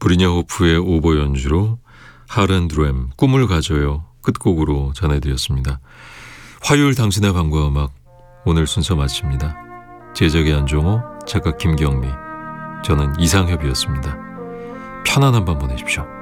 브리냐 호프의 오보 연주로 하렌드렘 꿈을 가져요 끝곡으로 전해드렸습니다. 화요일 당신의 밤과 음악 오늘 순서 마칩니다. 제작의 안종호, 작가 김경미, 저는 이상협이었습니다. 편안한 밤 보내십시오.